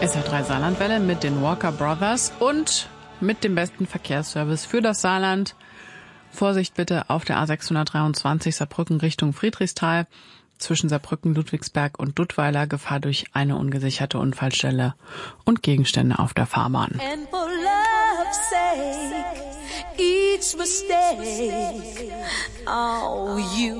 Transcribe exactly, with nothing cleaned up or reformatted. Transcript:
S R drei Saarlandwelle mit den Walker Brothers und mit dem besten Verkehrsservice für das Saarland. Vorsicht bitte auf der A sechshundertdreiundzwanzig Saarbrücken Richtung Friedrichsthal. Zwischen Saarbrücken, Ludwigsberg und Duttweiler Gefahr durch eine ungesicherte Unfallstelle und Gegenstände auf der Fahrbahn. And for love's sake, each mistake, oh, you